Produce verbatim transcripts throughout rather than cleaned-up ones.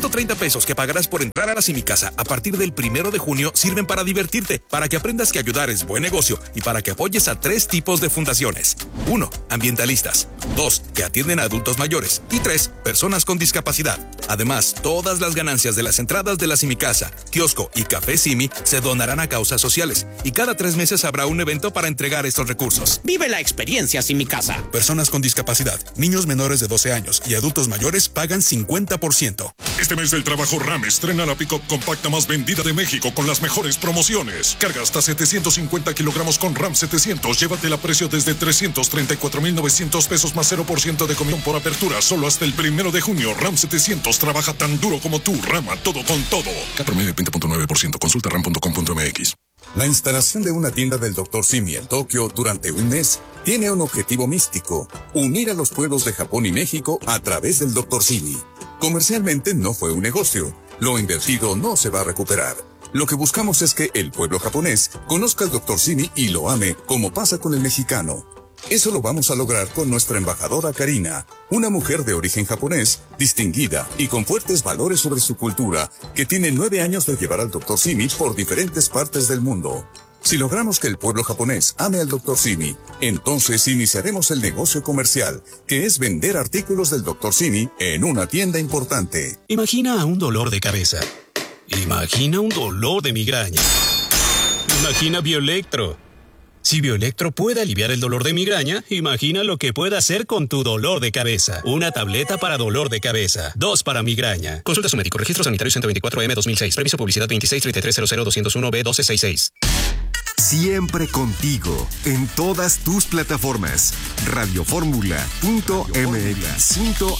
ciento treinta pesos que pagarás por entrar a la Simicasa a partir del primero de junio sirven para divertirte, para que aprendas que ayudar es buen negocio y para que apoyes a tres tipos de fundaciones. Uno, ambientalistas. Dos, que atienden a adultos mayores. Y tres, personas con discapacidad. Además, todas las ganancias de las entradas de la Simicasa, kiosco y café Simi se donarán a causas sociales. Y cada tres meses habrá un evento para entregar estos recursos. Vive la experiencia Simicasa. Personas con discapacidad, niños menores de doce años y adultos mayores pagan cincuenta por ciento. Este mes del trabajo RAM estrena la pick-up compacta más vendida de México con las mejores promociones. Carga hasta setecientos cincuenta kilogramos con RAM setecientos. Llévatela a precio desde trescientos treinta y cuatro mil novecientos pesos más cero por ciento de comisión por apertura. Solo hasta el primero de junio. RAM setecientos trabaja tan duro como tú. Rama todo con todo. K promedio veinte punto nueve por ciento. Consulta ram punto com punto m x. La instalación de una tienda del doctor Simi en Tokio durante un mes tiene un objetivo místico: unir a los pueblos de Japón y México a través del doctor Simi. Comercialmente no fue un negocio. Lo invertido no se va a recuperar. Lo que buscamos es que el pueblo japonés conozca al doctor Simi y lo ame, como pasa con el mexicano. Eso lo vamos a lograr con nuestra embajadora Karina, una mujer de origen japonés, distinguida y con fuertes valores sobre su cultura, que tiene nueve años de llevar al doctor Simi por diferentes partes del mundo. Si logramos que el pueblo japonés ame al doctor Simi, entonces iniciaremos el negocio comercial, que es vender artículos del doctor Simi en una tienda importante. Imagina un dolor de cabeza. Imagina un dolor de migraña. Imagina Bioelectro. Si Bioelectro puede aliviar el dolor de migraña, imagina lo que puede hacer con tu dolor de cabeza. Una tableta para dolor de cabeza. Dos para migraña. Consulta a su médico. Registro sanitario ciento veinticuatro M dos mil seis. Previso publicidad veintiséis treinta y tres cero cero dos cero uno B doce sesenta y seis. Siempre contigo, en todas tus plataformas. Radioformula punto m x.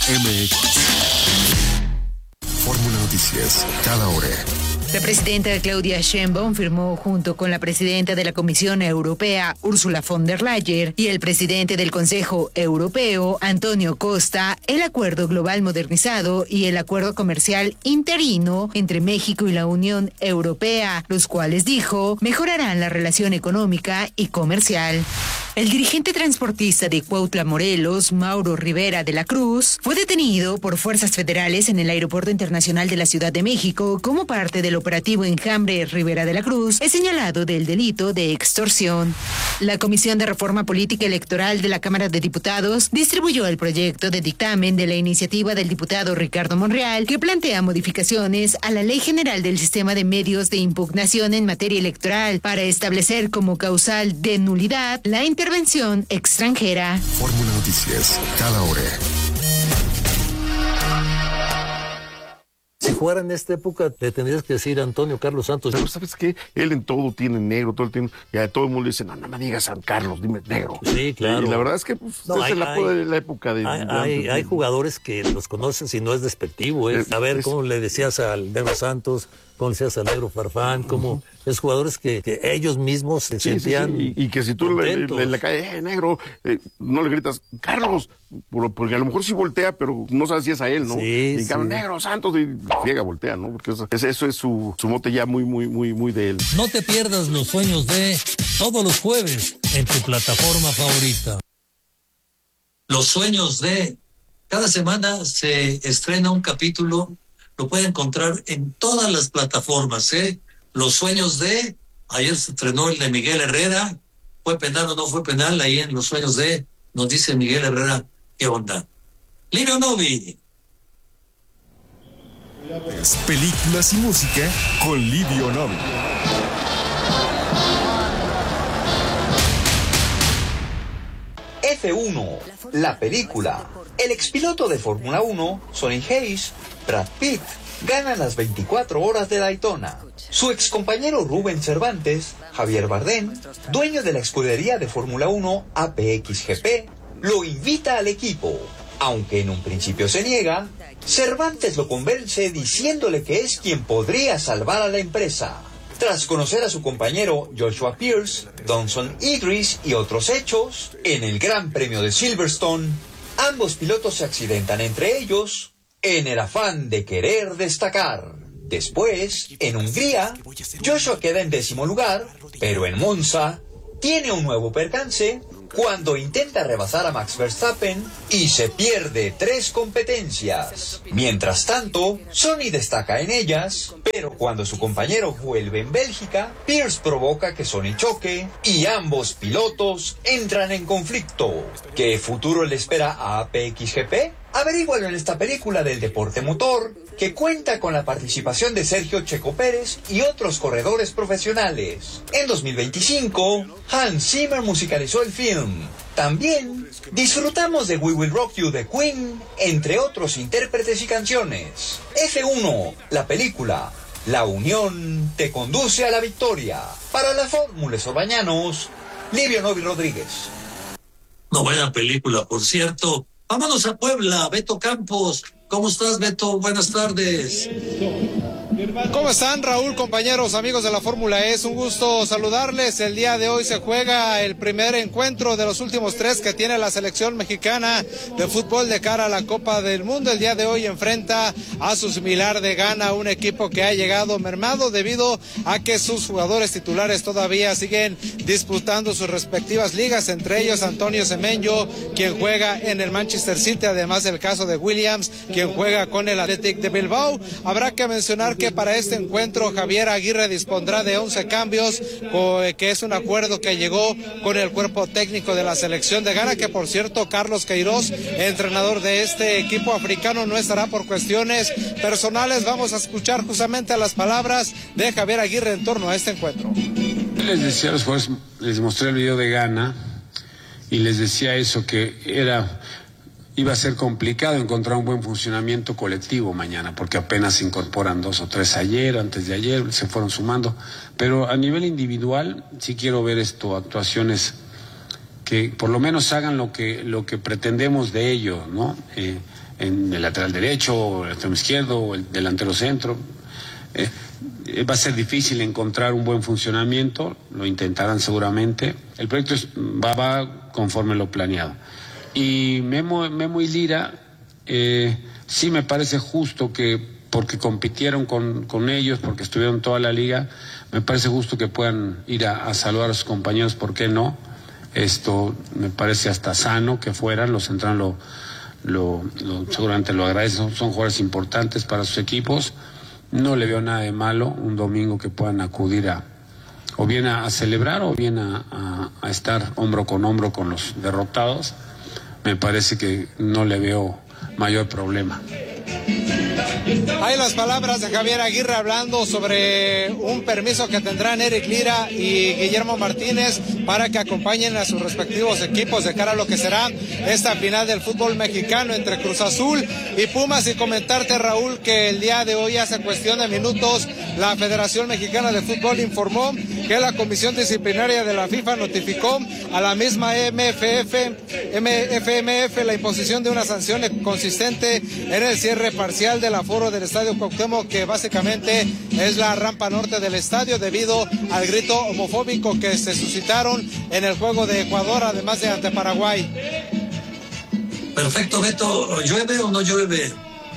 Fórmula Noticias, cada hora. La presidenta Claudia Sheinbaum firmó junto con la presidenta de la Comisión Europea, Ursula von der Leyen, y el presidente del Consejo Europeo, Antonio Costa, el Acuerdo Global Modernizado y el Acuerdo Comercial Interino entre México y la Unión Europea, los cuales, dijo, mejorarán la relación económica y comercial. El dirigente transportista de Cuautla, Morelos, Mauro Rivera de la Cruz, fue detenido por fuerzas federales en el Aeropuerto Internacional de la Ciudad de México como parte del operativo Enjambre Rivera de la Cruz. Es señalado del delito de extorsión. La Comisión de Reforma Política Electoral de la Cámara de Diputados distribuyó el proyecto de dictamen de la iniciativa del diputado Ricardo Monreal, que plantea modificaciones a la Ley General del Sistema de Medios de Impugnación en materia electoral para establecer como causal de nulidad la intervención extranjera. Fórmula Noticias, cada hora. Si jugara en esta época, le tendrías que decir a Antonio Carlos Santos. Pero ¿sabes qué? Él en todo tiene negro, todo el tiempo. Y a todo el mundo le dice, no, no me digas San Carlos, dime negro. Sí, claro. Y la verdad es que pues, no, es hay, la, hay, la época de... Hay, de hay, hay jugadores que los conoces y no es despectivo. ¿eh? Es, a ver, es, ¿cómo le decías al Negro Santos? ¿Cómo le decías al Negro Farfán? ¿Cómo? Uh-huh. Es jugadores que, que ellos mismos se sí, sentían sí, sí. Y, y que si tú le, le, le caes, eh, negro, eh, no le gritas, Carlos, porque a lo mejor sí voltea, pero no sabes si es a él, ¿no? Sí, y cabrón, sí. Negro, Santos, y friega, voltea, ¿no? Porque eso, eso es su, su mote ya muy, muy, muy, muy de él. No te pierdas los sueños de todos los jueves en tu plataforma favorita. Los sueños de... Cada semana se estrena un capítulo, lo puede encontrar en todas las plataformas, ¿eh? Los sueños de, ayer se estrenó el de Miguel Herrera, ¿fue penal o no fue penal? Ahí en Los sueños de, nos dice Miguel Herrera, ¿qué onda? Livio Novi. Películas y música con Livio Novi. F uno, la película. El expiloto de Fórmula uno, Sonny Hayes, Brad Pitt, ganan las veinticuatro horas de Daytona. Su excompañero Rubén Cervantes, Javier Bardem, dueño de la escudería de Fórmula uno A P X G P, lo invita al equipo. Aunque en un principio se niega, Cervantes lo convence diciéndole que es quien podría salvar a la empresa. Tras conocer a su compañero Joshua Pierce, Donson Idris y otros hechos, en el Gran Premio de Silverstone, ambos pilotos se accidentan entre ellos en el afán de querer destacar. Después, en Hungría, Joshua queda en décimo lugar, pero en Monza tiene un nuevo percance cuando intenta rebasar a Max Verstappen y se pierde tres competencias. Mientras tanto, Sony destaca en ellas, pero cuando su compañero vuelve en Bélgica, Pierce provoca que Sony choque y ambos pilotos entran en conflicto. ¿Qué futuro le espera a A P X G P? Averígualo en esta película del deporte motor, que cuenta con la participación de Sergio Checo Pérez y otros corredores profesionales. En dos mil veinticinco, Hans Zimmer musicalizó el film. También disfrutamos de We Will Rock You de Queen, entre otros intérpretes y canciones. F uno, la película. La unión te conduce a la victoria. Para la Fórmula Sorbañanos, Livio Novi Rodríguez. No, buena película, por cierto. Vámonos a Puebla, Beto Campos. ¿Cómo estás, Beto? Buenas tardes. ¿Cómo están, Raúl, compañeros, amigos de la Fórmula E? Es un gusto saludarles. El día de hoy se juega el primer encuentro de los últimos tres que tiene la selección mexicana de fútbol de cara a la Copa del Mundo. El día de hoy enfrenta a su similar de Ghana, un equipo que ha llegado mermado debido a que sus jugadores titulares todavía siguen disputando sus respectivas ligas, entre ellos Antonio Semenyo, quien juega en el Manchester City, además del caso de Williams, quien juega con el Athletic de Bilbao. Habrá que mencionar que para este encuentro Javier Aguirre dispondrá de once cambios, que es un acuerdo que llegó con el cuerpo técnico de la selección de Ghana, que por cierto Carlos Queiroz, entrenador de este equipo africano, no estará por cuestiones personales. Vamos a escuchar justamente las palabras de Javier Aguirre en torno a este encuentro. Les decía a los jugadores, les mostré el video de Ghana y les decía eso, que era... iba a ser complicado encontrar un buen funcionamiento colectivo mañana, porque apenas se incorporan dos o tres ayer, antes de ayer, se fueron sumando. Pero a nivel individual, sí quiero ver esto, actuaciones que por lo menos hagan lo que, lo que pretendemos de ellos, ¿no? Eh, en el lateral derecho, el lateral izquierdo, el delantero centro. Eh, va a ser difícil encontrar un buen funcionamiento, lo intentarán seguramente. El proyecto es, va, va conforme lo planeado. Y Memo, Memo y Lira, eh, sí me parece justo que, porque compitieron con, con ellos, porque estuvieron toda la liga, me parece justo que puedan ir a, a saludar a sus compañeros, ¿por qué no? Esto me parece hasta sano que fueran, los centrales lo, lo, lo, seguramente lo agradecen, son, son jugadores importantes para sus equipos. No le veo nada de malo un domingo que puedan acudir a, o bien a, a celebrar, o bien a, a, a estar hombro con hombro con los derrotados. Me parece que no le veo mayor problema. Hay las palabras de Javier Aguirre hablando sobre un permiso que tendrán Eric Lira y Guillermo Martínez para que acompañen a sus respectivos equipos de cara a lo que será esta final del fútbol mexicano entre Cruz Azul y Pumas. Y comentarte, Raúl, que el día de hoy, hace cuestión de minutos, la Federación Mexicana de Fútbol informó que la Comisión Disciplinaria de la FIFA notificó a la misma M F F, M F M F la imposición de una sanción consistente en el cierre parcial del aforo del Estadio Cuauhtémoc, que básicamente es la rampa norte del estadio, debido al grito homofóbico que se suscitaron en el juego de Ecuador, además de ante Paraguay. Perfecto, Beto. ¿Llueve o no llueve?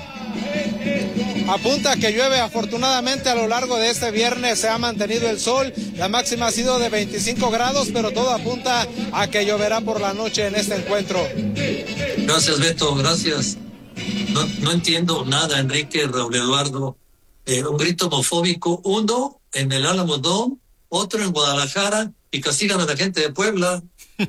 Apunta que llueve. Afortunadamente, a lo largo de este viernes se ha mantenido el sol. La máxima ha sido de veinticinco grados, pero todo apunta a que lloverá por la noche en este encuentro. Gracias, Beto, gracias. No, no entiendo nada, Enrique, Raúl Eduardo. Eh, un grito homofóbico, uno en el Álamo Dome, otro en Guadalajara, y castigan a la gente de Puebla.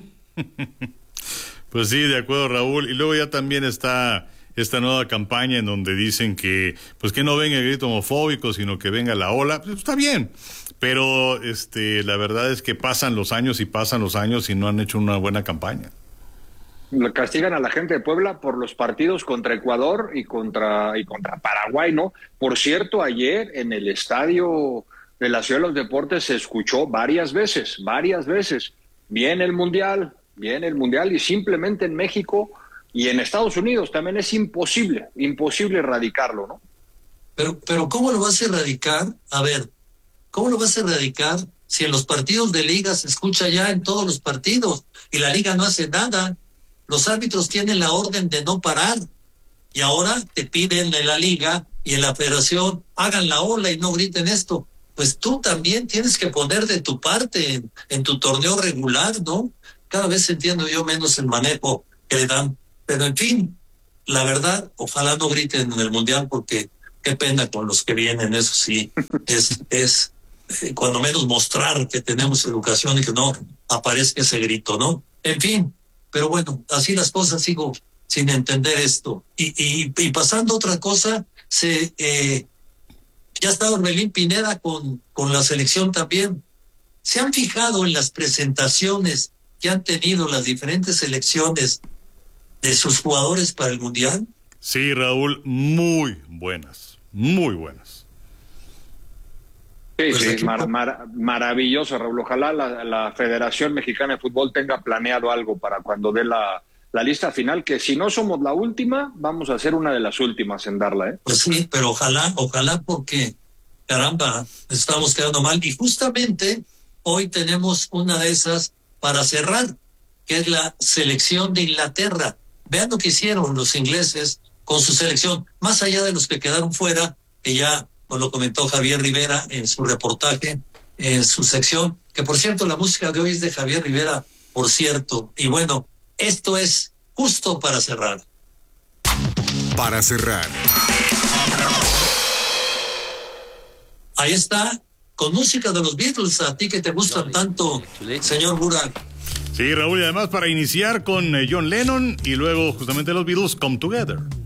Pues sí, de acuerdo, Raúl. Y luego ya también está esta nueva campaña en donde dicen que pues que no venga el grito homofóbico, sino que venga la ola. Pues está bien, pero este la verdad es que pasan los años y pasan los años y no han hecho una buena campaña. Castigan a la gente de Puebla por los partidos contra Ecuador y contra y contra Paraguay, ¿no? Por cierto, ayer en el estadio de la Ciudad de los Deportes se escuchó varias veces, varias veces, viene el Mundial, viene el Mundial, y simplemente en México y en Estados Unidos también es imposible, imposible erradicarlo, ¿no? Pero, pero ¿cómo lo vas a erradicar? A ver, ¿cómo lo vas a erradicar si en los partidos de liga se escucha ya en todos los partidos y la liga no hace nada? Los árbitros tienen la orden de no parar y ahora te piden en la liga y en la federación hagan la ola y no griten esto. Pues tú también tienes que poner de tu parte en, en tu torneo regular, ¿no? cada vez entiendo yo menos el manejo que le dan. Pero en fin, la verdad, ojalá no griten en el Mundial porque qué pena con los que vienen, eso sí, es, es eh, cuando menos mostrar que tenemos educación y que no aparezca ese grito, ¿no? En fin, pero bueno, así las cosas, sigo sin entender esto. Y, y, y pasando a otra cosa, se eh, ya está Orbelín Pineda con, con la selección también. ¿Se han fijado en las presentaciones que han tenido las diferentes selecciones de sus jugadores para el Mundial? Sí, Raúl, muy buenas, muy buenas. Sí, Pues sí, aquí- mar- mar- maravilloso, Raúl. Ojalá la, la Federación Mexicana de Fútbol tenga planeado algo para cuando dé la, la lista final, que si no somos la última, vamos a ser una de las últimas en darla, ¿eh? Pues sí, pero ojalá, ojalá porque, caramba, estamos quedando mal. Y justamente hoy tenemos una de esas para cerrar, que es la selección de Inglaterra. Vean lo que hicieron los ingleses con su selección, más allá de los que quedaron fuera, que ya nos lo comentó Javier Rivera en su reportaje, en su sección, que por cierto la música de hoy es de Javier Rivera, por cierto. Y bueno, esto es justo para cerrar. Para cerrar. Ahí está, con música de los Beatles, a ti que te gustan tanto, señor Burak. Sí, Raúl, y además para iniciar con eh, John Lennon y luego justamente los Beatles Come Together.